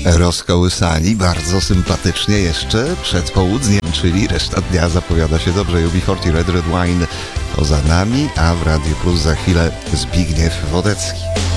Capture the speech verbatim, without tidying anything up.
rozkołysani bardzo sympatycznie jeszcze przed południem, czyli reszta dnia zapowiada się dobrze. U B czterdzieści Red Red Wine to za nami, a w Radiu Plus za chwilę Zbigniew Wodecki.